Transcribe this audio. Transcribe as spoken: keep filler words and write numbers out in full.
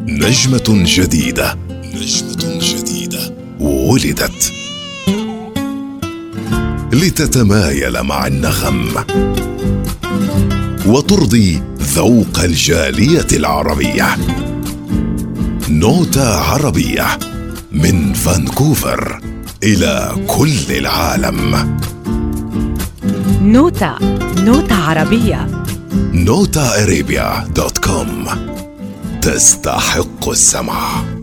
نجمة جديدة نجمة جديدة ولدت لتتمايل مع النغم وترضي ذوق الجالية العربية. نوتة عربية من فانكوفر إلى كل العالم. نوتة نوتة عربية. نوتا أرابيا دوت كوم تستحق السمع.